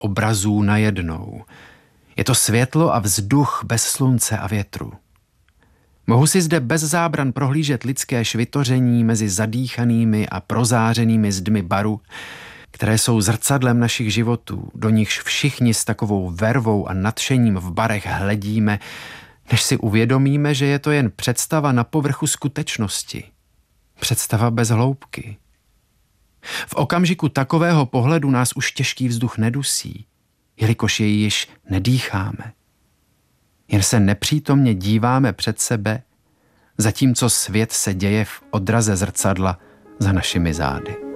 obrazů najednou. Je to světlo a vzduch bez slunce a větru. Mohu si zde bez zábran prohlížet lidské švitoření mezi zadýchanými a prozářenými zdmi baru, které jsou zrcadlem našich životů, do nichž všichni s takovou vervou a nadšením v barech hledíme, než si uvědomíme, že je to jen představa na povrchu skutečnosti. Představa bez hloubky. V okamžiku takového pohledu nás už těžký vzduch nedusí, jelikož jej již nedýcháme. Jen se nepřítomně díváme před sebe, zatímco svět se děje v odraze zrcadla za našimi zády.